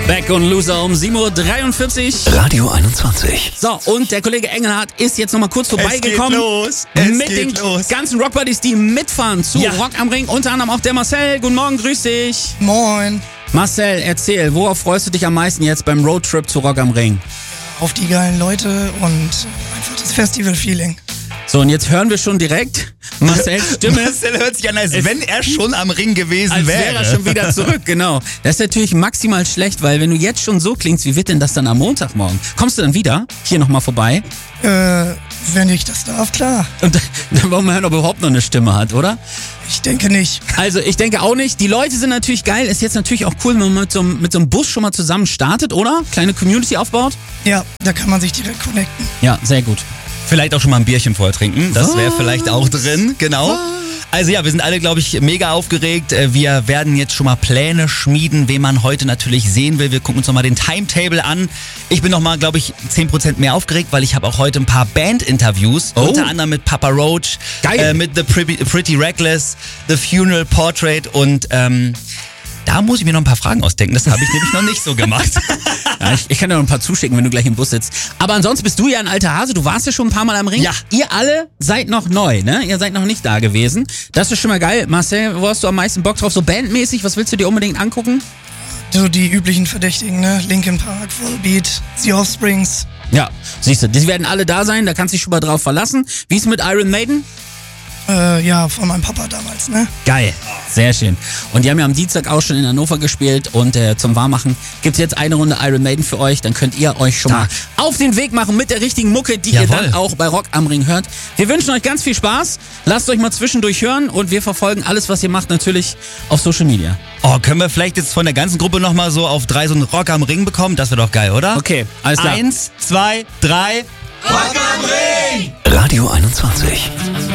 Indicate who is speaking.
Speaker 1: Beck und Loser um 7.43 Uhr.
Speaker 2: Radio 21.
Speaker 1: So, und der Kollege Engelhardt ist jetzt nochmal kurz vorbeigekommen. Mit den ganzen Rockbuddies, die mitfahren zu Rock am Ring. Unter anderem auch der Marcel. Guten Morgen, grüß dich.
Speaker 3: Moin.
Speaker 1: Marcel, erzähl, worauf freust du dich am meisten jetzt beim Roadtrip zu Rock am Ring?
Speaker 3: Auf die geilen Leute und einfach das Festival-Feeling.
Speaker 1: So, und jetzt hören wir schon direkt Marcels Stimme.
Speaker 2: Marcel hört sich an, als wenn er schon am Ring gewesen
Speaker 1: als
Speaker 2: wäre.
Speaker 1: Als wäre er schon wieder zurück, genau. Das ist natürlich maximal schlecht, weil wenn du jetzt schon so klingst, wie wird denn das dann am Montagmorgen? Kommst du dann wieder hier nochmal vorbei?
Speaker 3: Wenn ich das darf, klar.
Speaker 1: Und dann wollen wir hören, ob er überhaupt noch eine Stimme hat, oder?
Speaker 3: Ich denke nicht.
Speaker 1: Also ich denke auch nicht. Die Leute sind natürlich geil. Ist jetzt natürlich auch cool, wenn man mit so einem Bus schon mal zusammen startet, oder? Kleine Community aufbaut.
Speaker 3: Ja, da kann man sich direkt connecten.
Speaker 1: Ja, sehr gut.
Speaker 2: Vielleicht auch schon mal ein Bierchen vorher trinken. Das wäre vielleicht auch drin, genau. Also ja, wir sind alle, glaube ich, mega aufgeregt. Wir werden jetzt schon mal Pläne schmieden, wen man heute natürlich sehen will. Wir gucken uns nochmal den Timetable an. Ich bin nochmal, glaube ich, 10% mehr aufgeregt, weil ich habe auch heute ein paar Band-Interviews. Unter anderem mit Papa Roach, mit The Pretty Reckless, The Funeral Portrait und da muss ich mir noch ein paar Fragen ausdenken. Das habe ich nämlich noch nicht so gemacht.
Speaker 1: Ja, ich kann dir noch ein paar zuschicken, wenn du gleich im Bus sitzt. Aber ansonsten bist du ja ein alter Hase. Du warst ja schon ein paar Mal am Ring.
Speaker 2: Ja.
Speaker 1: Ihr alle seid noch neu, ne? Ihr seid noch nicht da gewesen. Das ist schon mal geil. Marcel, wo hast du am meisten Bock drauf? So bandmäßig, was willst du dir unbedingt angucken?
Speaker 3: So die üblichen Verdächtigen, ne? Linkin Park, Volbeat, The Offsprings.
Speaker 1: Ja, siehst du, die werden alle da sein. Da kannst du dich schon mal drauf verlassen. Wie ist mit Iron Maiden?
Speaker 3: Ja, von meinem Papa damals, ne?
Speaker 1: Geil, sehr schön. Und die haben ja am Dienstag auch schon in Hannover gespielt und zum Warmmachen gibt's jetzt eine Runde Iron Maiden für euch. Dann könnt ihr euch schon mal auf den Weg machen mit der richtigen Mucke, die ihr dann auch bei Rock am Ring hört. Wir wünschen euch ganz viel Spaß. Lasst euch mal zwischendurch hören und wir verfolgen alles, was ihr macht, natürlich auf Social Media.
Speaker 2: Oh, können wir vielleicht jetzt von der ganzen Gruppe nochmal so auf 3 so einen Rock am Ring bekommen? Das wäre doch geil, oder?
Speaker 1: Okay, alles klar.
Speaker 2: 1, 2, 3.
Speaker 4: Rock am Ring!
Speaker 2: Radio 21.